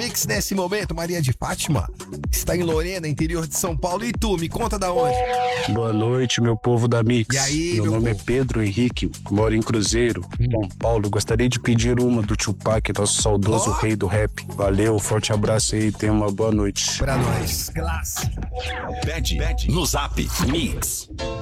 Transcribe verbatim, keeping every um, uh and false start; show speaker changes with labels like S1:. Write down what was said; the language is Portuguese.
S1: Mix nesse momento, Maria de Fátima está em Lorena, interior de São Paulo. E tu, me conta da onde?
S2: Boa noite, meu povo da Mix.
S1: E aí,
S2: meu,
S1: meu
S2: nome
S1: povo?
S2: é Pedro Henrique, moro em Cruzeiro, São Paulo. Gostaria de pedir uma do Tupac, nosso saudoso
S1: Ó.
S2: rei do rap. Valeu, forte abraço aí, tenha uma boa noite.
S1: Pra nós, classe.
S3: Pede no Zap Mix.